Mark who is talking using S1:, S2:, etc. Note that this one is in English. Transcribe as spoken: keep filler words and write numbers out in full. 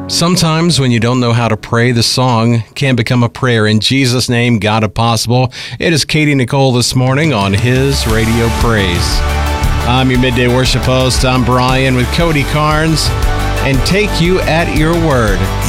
S1: Sometimes when you don't know how to pray, the song can become a prayer. In Jesus' name, God of possible. It is Katie Nicole this morning on His Radio Praise. I'm your midday worship host. I'm Brian with Cody Carnes, and take you at your word.